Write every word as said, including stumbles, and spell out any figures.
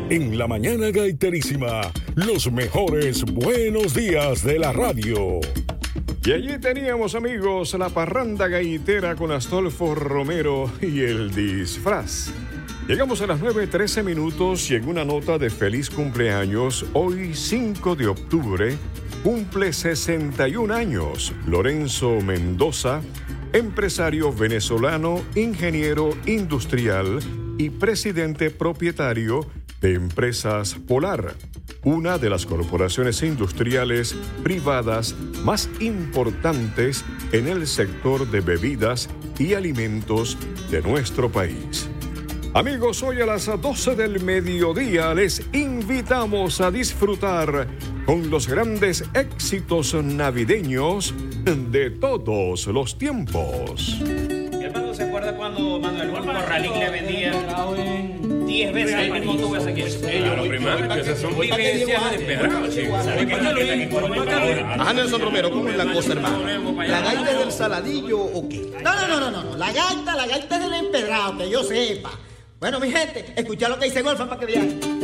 En la mañana gaiterísima, los mejores buenos días de la radio. Y allí teníamos, amigos, la parranda gaitera con Astolfo Romero y el disfraz. Llegamos a las nueve trece minutos y en una nota de feliz cumpleaños, hoy cinco de octubre, cumple sesenta y un años Lorenzo Mendoza, empresario venezolano, ingeniero industrial y presidente propietario de Empresas Polar, una de las corporaciones industriales privadas más importantes en el sector de bebidas y alimentos de nuestro país. Amigos, hoy a las doce del mediodía les invitamos a disfrutar con los grandes éxitos navideños de todos los tiempos. Mi hermano se acuerda cuando Manuel Juan Corralín le vendía diez veces el mismo tubo ese aquí. Claro, primero, que esas son vivencias de empedrado, chicos. Ajá, Nelson Romero, ¿cómo es la cosa, hermano? ¿La gaita es del Saladillo o qué? No, no, no, no, no, no. La gaita, la gaita es del empedrado, que yo sepa. Bueno, mi gente, escucha lo que dice Golfa para que vean.